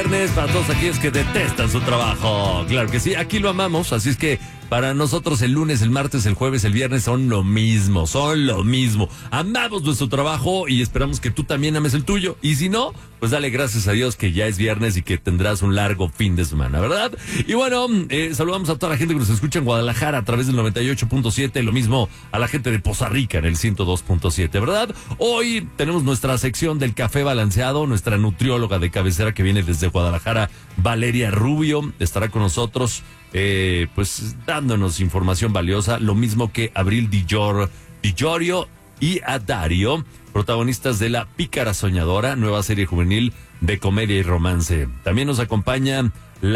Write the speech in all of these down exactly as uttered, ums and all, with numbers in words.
viernes para todos aquellos que detestan su trabajo. Claro que sí, aquí lo amamos, así es que para nosotros el lunes, el martes, el jueves, el viernes son lo mismo, son lo mismo. Amamos nuestro trabajo y esperamos que tú también ames el tuyo. Y si no, pues dale gracias a Dios que ya es viernes y que tendrás un largo fin de semana, ¿verdad? Y bueno, eh, saludamos a toda la gente que nos escucha en Guadalajara a través del noventa y ocho punto siete, lo mismo a la gente de Poza Rica en el ciento dos punto siete, ¿verdad? Hoy tenemos nuestra sección del café balanceado, nuestra nutrióloga de cabecera que viene desde Guadalajara, Valeria Rubio, estará con nosotros. Eh, pues dándonos información valiosa, lo mismo que Abril Dillor, Dillorio y Adario, protagonistas de La Pícara Soñadora, nueva serie juvenil de comedia y romance. También nos acompaña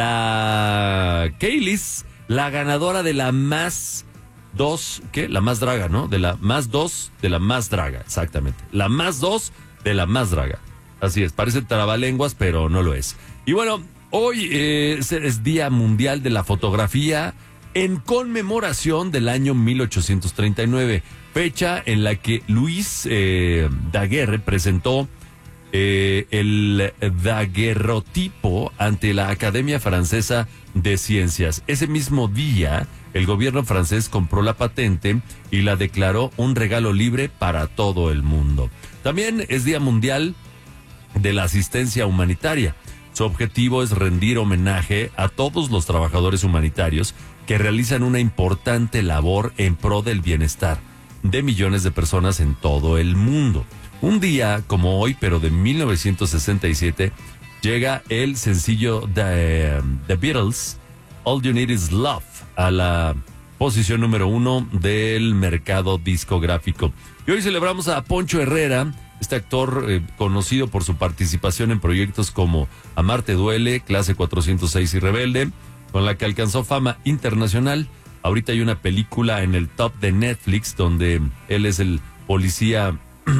la Kaylis, la ganadora de la más dos, ¿qué? La más draga, ¿no? De la más dos de la más draga, exactamente. La más dos de la más draga. Así es, parece trabalenguas, pero no lo es. Y bueno, hoy eh, es Día Mundial de la Fotografía en conmemoración del año mil ochocientos treinta y nueve, fecha en la que Luis eh, Daguerre presentó eh, el daguerrotipo ante la Academia Francesa de Ciencias. Ese mismo día, el gobierno francés compró la patente y la declaró un regalo libre para todo el mundo. También es Día Mundial de la Asistencia Humanitaria. Su objetivo es rendir homenaje a todos los trabajadores humanitarios que realizan una importante labor en pro del bienestar de millones de personas en todo el mundo. Un día como hoy, pero de mil novecientos sesenta y siete, llega el sencillo de The Beatles, All You Need Is Love, a la posición número uno del mercado discográfico. Y hoy celebramos a Poncho Herrera, este actor eh, conocido por su participación en proyectos como Amarte Duele, Clase cuatrocientos seis y Rebelde, con la que alcanzó fama internacional. Ahorita hay una película en el top de Netflix donde él es el policía.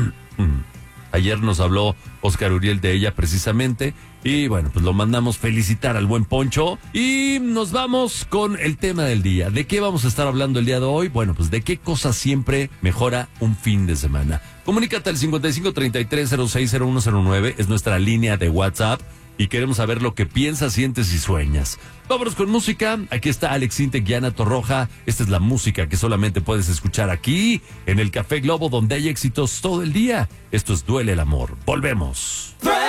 Ayer nos habló Oscar Uriel de ella precisamente. Y bueno, pues lo mandamos felicitar al buen Poncho. Y nos vamos con el tema del día. ¿De qué vamos a estar hablando el día de hoy? Bueno, pues de qué cosa siempre mejora un fin de semana. Comunícate al cincuenta y cinco treinta y tres cero seis cero uno cero nueve, es nuestra línea de WhatsApp. Y queremos saber lo que piensas, sientes y sueñas. Vámonos con música. Aquí está Alex Intec y Ana Torroja. Esta es la música que solamente puedes escuchar aquí, en el Café Globo, donde hay éxitos todo el día. Esto es Duele el Amor. Volvemos.